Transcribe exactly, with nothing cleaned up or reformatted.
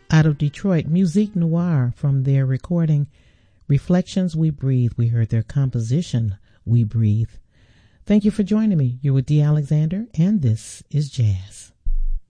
Out of Detroit, Musique Noire from their recording Reflections We Breathe. We heard their composition, We Breathe. Thank you for joining me. You're with Dee Alexander, and this is Jazz.